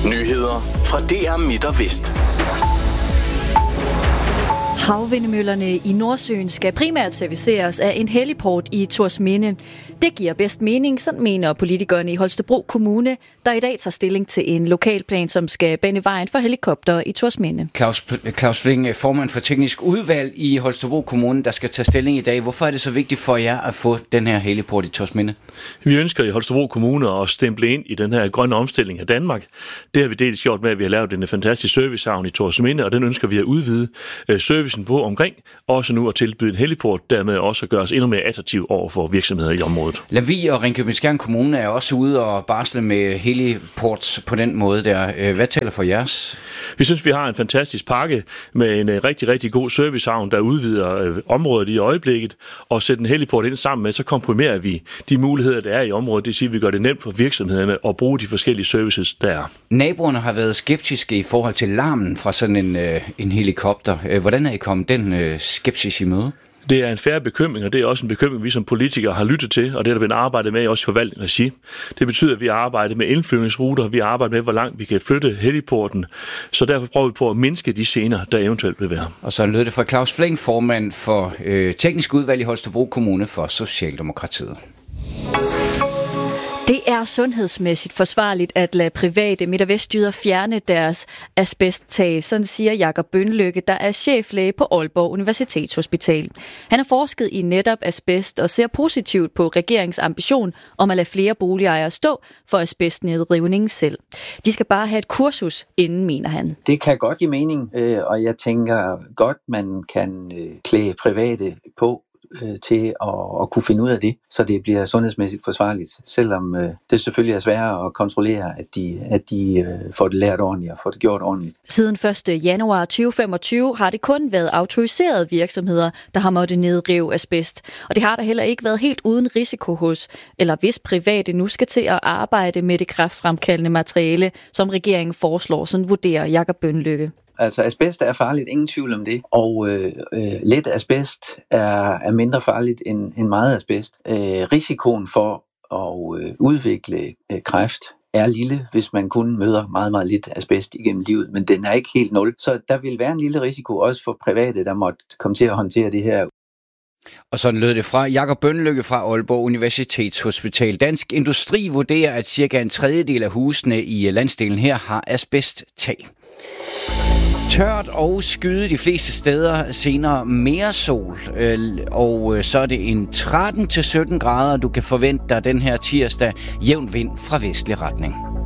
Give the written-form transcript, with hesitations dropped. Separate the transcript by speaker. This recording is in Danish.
Speaker 1: Nyheder fra DR Midt og Vest.
Speaker 2: Havvindmøllerne i Nordsøen skal primært serviceres af en heliport i Thorsminde. Det giver bedst mening, sådan mener politikerne i Holstebro Kommune, der i dag tager stilling til en lokalplan, som skal bane vejen for helikopter i Thorsminde.
Speaker 3: Claus Fling, formand for teknisk udvalg i Holstebro Kommune, der skal tage stilling i dag. Hvorfor er det så vigtigt for jer at få den her heliport i Thorsminde?
Speaker 4: Vi ønsker i Holstebro Kommune at stemple ind i den her grønne omstilling af Danmark. Det har vi dels gjort med, at vi har lavet en fantastisk servicehavn i Thorsminde, og den ønsker vi at udvide servicen på omkring, også nu at tilbyde en heliport, dermed også at gøre os endnu mere attraktiv over for virksomheder i området.
Speaker 3: Lemvig og Ringkøbing-Skjern Kommune er også ude og barsle med heliports på den måde der. Hvad taler for jeres?
Speaker 4: Vi synes, vi har en fantastisk pakke med en rigtig, rigtig god servicehavn, der udvider området i øjeblikket, og sætter en heliport ind sammen med, så komprimerer vi de muligheder, der er i området. Det siger, at vi gør det nemt for virksomhederne at bruge de forskellige services, der er.
Speaker 3: Naboerne har været skeptiske i forhold til larmen fra sådan en helikopter. Hvordan er I kommet den skepsis i møde?
Speaker 4: Det er en fair bekymring, og det er også en bekymring, vi som politikere har lyttet til, og det er der blevet arbejdet med også i forvaltning regi. Det betyder, at vi arbejder med indflyvningsruter, vi arbejder med, hvor langt vi kan flytte heliporten, så derfor prøver vi på at mindske de gener, der eventuelt vil være.
Speaker 3: Og så lød det fra Claus Fling, formand for teknisk udvalg i Holstebro Kommune for Socialdemokratiet.
Speaker 2: Det er sundhedsmæssigt forsvarligt at lade private Midt- og Vestjyder fjerne deres asbesttag, sådan siger Jakob Bønlykke, der er cheflæge på Aalborg Universitetshospital. Han har forsket i netop asbest og ser positivt på regeringens ambition om at lade flere boligejere stå for asbestnedrivningen selv. De skal bare have et kursus inden, mener han.
Speaker 5: Det kan godt give mening, og jeg tænker godt, man kan klæde private på til at kunne finde ud af det, så det bliver sundhedsmæssigt forsvarligt, selvom det selvfølgelig er sværere at kontrollere, at de får det lært ordentligt og får det gjort ordentligt.
Speaker 2: Siden 1. januar 2025 har det kun været autoriserede virksomheder, der har måttet nedrive asbest, og det har der heller ikke været helt uden risiko hos, eller hvis private nu skal til at arbejde med det kræftfremkaldende materiale, som regeringen foreslår, sådan vurderer Jakob Bønlykke.
Speaker 5: Altså asbest er farligt, ingen tvivl om det, og let asbest er mindre farligt end meget asbest. Risikoen for at udvikle kræft er lille, hvis man kun møder meget, meget lidt asbest igennem livet, men den er ikke helt nul. Så der vil være en lille risiko også for private, der måtte komme til at håndtere det her.
Speaker 3: Og sådan lød det fra Jakob Bønlykke fra Aalborg Universitetshospital. Dansk Industri vurderer, at cirka en tredjedel af husene i landsdelen her har asbesttag. Tørt og skyde de fleste steder, senere mere sol, og så er det en 13-17 grader, du kan forvente dig den her tirsdag, jævn vind fra vestlig retning.